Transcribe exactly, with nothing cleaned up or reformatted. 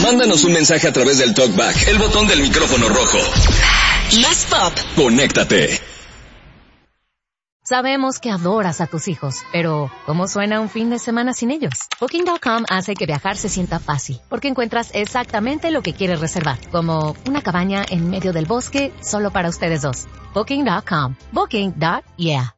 Mándanos un mensaje a través del TalkBack, el botón del micrófono rojo. Más pop. Conéctate. Sabemos que adoras a tus hijos, pero ¿cómo suena un fin de semana sin ellos? Booking punto com hace que viajar se sienta fácil, porque encuentras exactamente lo que quieres reservar, como una cabaña en medio del bosque solo para ustedes dos. Booking punto com. Booking. Yeah.